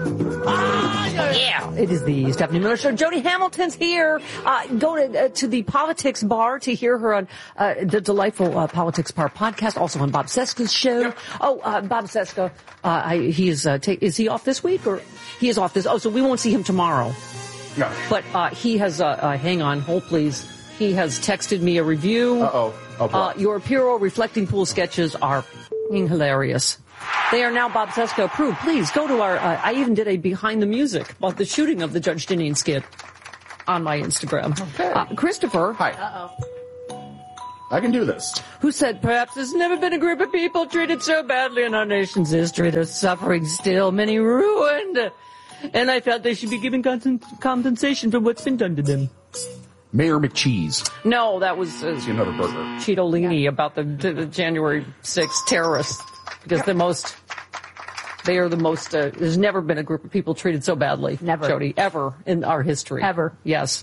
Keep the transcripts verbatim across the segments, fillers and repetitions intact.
Yeah, it is the Stephanie Miller Show. Jody Hamilton's here. Uh, go to, uh, to the Politics Bar to hear her on uh, the delightful uh, Politics Bar podcast, also on Bob Seska's show. Yep. Oh, uh, Bob Seska, uh, I, he is, uh, ta- is he off this week? Or he is off this, oh, so we won't see him tomorrow. No. But uh, he has, uh, uh, hang on, hold please. He has texted me a review. Uh-oh. Oh, uh, your Puro Reflecting Pool sketches are f***ing hilarious. They are now Bob Seska approved. Please go to our, uh, I even did a behind the music about the shooting of the Judge Dineen skit on my Instagram. Okay. Uh, Christopher. Hi. Uh-oh. I can do this. Who said, perhaps there's never been a group of people treated so badly in our nation's history. Their suffering still, many ruined. And I felt they should be given compensation for what's been done to them. Mayor McCheese. No, that was uh, See another burger. Cheetolini yeah. about the, the January sixth terrorists. Because the most, they are the most, uh, there's never been a group of people treated so badly. Never. Jody, ever in our history. Ever. Yes.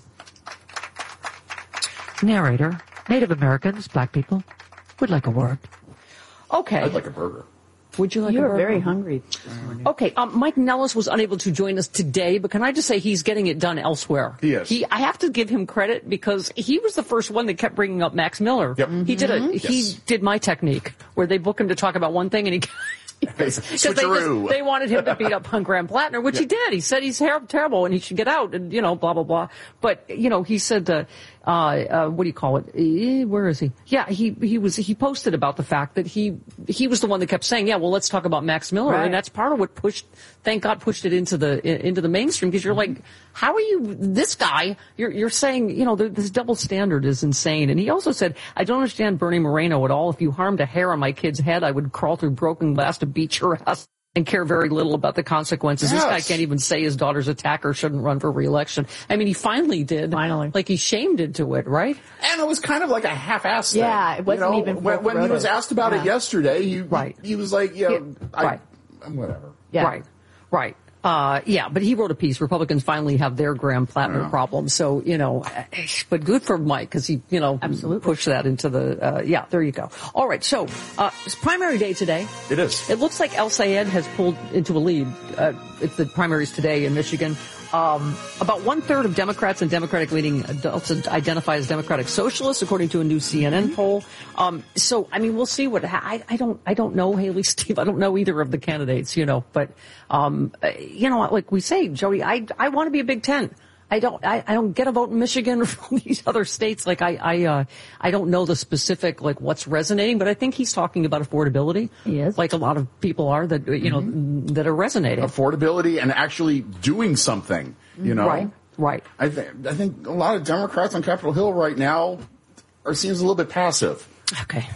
Narrator, Native Americans, black people, would like a word. Okay. I'd like a burger. Would you like You're a burger? very hungry this morning. Okay, um, Mike Nellis was unable to join us today, but can I just say he's getting it done elsewhere? He is. He, I have to give him credit because he was the first one that kept bringing up Max Miller. Yep. He did a, Yes. he did my technique where they book him to talk about one thing and he because they, Switcheroo. they wanted him to beat up on Graham Plattner, which Yeah. he did. He said he's ter- terrible and he should get out and, you know, blah, blah, blah. But, you know, he said, uh, uh, uh, what do you call it? Eh, where is he? Yeah, he, he was, he posted about the fact that he, he was the one that kept saying, yeah, well, let's talk about Max Miller. Right. And that's part of what pushed, thank God, pushed it into the, into the mainstream because you're like, how are you, this guy, you're, you're saying, you know, the, this double standard is insane. And he also said, I don't understand Bernie Moreno at all. If you harmed a hair on my kid's head, I would crawl through broken glass to beat your ass and care very little about the consequences. Yes. This guy can't even say his daughter's attacker shouldn't run for re-election. I mean, he finally did. Finally. Like, he shamed into it, right? And it was kind of like a half-assed thing. Yeah, it wasn't you know, even when, when he was asked about yeah. it yesterday, he, Right. he, he was like, you know, Yeah, I, right. whatever. Yeah. Right, right. Uh, yeah, but he wrote a piece. Republicans finally have their Graham Plattner Yeah. problem. So, you know, but good for Mike because he, you know, Absolutely. pushed that into the, uh, yeah, there you go. All right. So, uh, it's primary day today. It is. It looks like El Sayed has pulled into a lead. Uh, it's the primaries today in Michigan. Um, about one third of Democrats and Democratic leaning adults identify as Democratic Socialists, according to a new C N N poll. Um, so, I mean, we'll see what, I, I don't, I don't know, Haley, Steve, I don't know either of the candidates, you know, but, um, you know, like we say, Jody, I, I want to be a Big Ten. I don't, I, I don't get a vote in Michigan or from these other states. Like I, I, uh, I don't know the specific, like what's resonating, but I think he's talking about affordability. He is. Like a lot of people are that, you know, mm-hmm. that are resonating. Affordability and actually doing something, you know? Right, right. I think, I think a lot of Democrats on Capitol Hill right now are seems a little bit passive. Okay.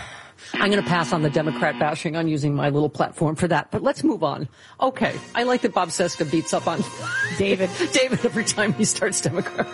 I'm going to pass on the Democrat bashing on using my little platform for that, but let's move on. Okay. I like that Bob Seska beats up on David, David every time he starts Democrat.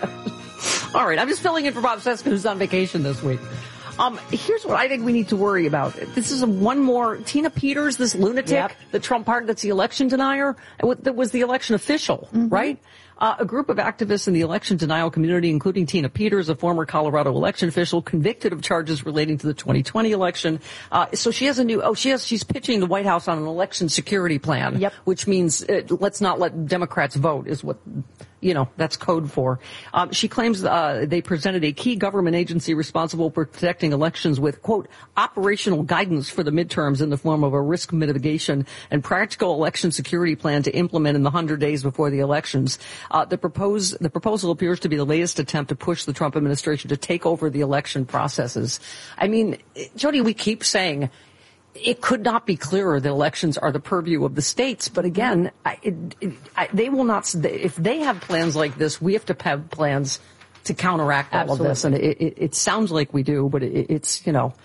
All right. I'm just filling in for Bob Seska, who's on vacation this week. Um, here's what I think we need to worry about. This is a one more, Tina Peters, this lunatic, Yep. the Trump part that's the election denier, that was the election official, mm-hmm. right? Uh, a group of activists in the election denial community, including Tina Peters, a former Colorado election official, convicted of charges relating to the twenty twenty election. Uh, so she has a new, oh, she has, she's pitching the White House on an election security plan, yep. which means uh, let's not let Democrats vote is what, you know, that's code for. Um, she claims uh, they presented a key government agency responsible for protecting elections with, quote, operational guidance for the midterms in the form of a risk mitigation and practical election security plan to implement in the hundred days before the elections. Uh, the propose, the proposal appears to be the latest attempt to push the Trump administration to take over the election processes. I mean, Jody, we keep saying it could not be clearer that elections are the purview of the states. But again, I, it, it, I, they will not, if they have plans like this, we have to have plans to counteract all Absolutely. of this. And it, it, it sounds like we do, but it, it's, you know,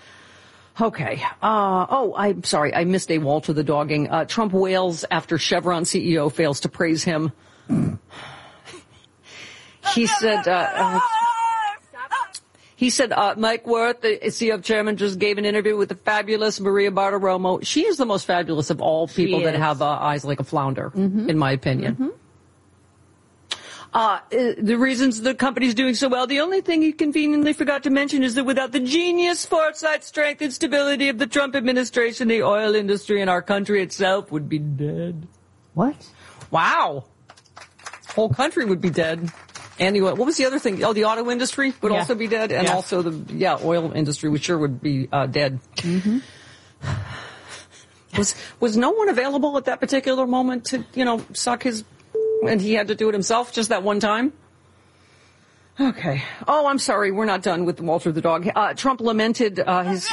okay. Uh, oh, I'm sorry. I missed a Walter the dogging. Uh, Trump wails after Chevron C E O fails to praise him. He said, uh, uh He said, uh, Mike Wirth, the C E O chairman, just gave an interview with the fabulous Maria Bartiromo. She is the most fabulous of all people that have uh, eyes like a flounder, mm-hmm. in my opinion. Mm-hmm. Uh, the reasons the company's doing so well, the only thing he conveniently forgot to mention is that without the genius, foresight, strength, and stability of the Trump administration, the oil industry and our country itself would be dead. What? Wow. Whole country would be dead. And the, what was the other thing? Oh, the auto industry would Yeah. also be dead. And Yeah. also the, yeah, oil industry, which sure would be uh, dead. Mm-hmm. Was, was no one available at that particular moment to, you know, suck his, and he had to do it himself just that one time? Okay. Oh, I'm sorry. We're not done with Walter the dog. Uh, Trump lamented uh, his...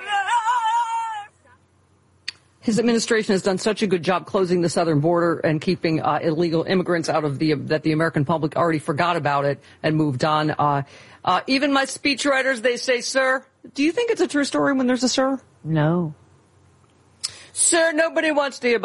His administration has done such a good job closing the southern border and keeping uh, illegal immigrants out of the that the American public already forgot about it and moved on. Uh, uh, even my speechwriters, they say, sir. Do you think it's a true story when there's a sir? No. Sir, nobody wants to hear about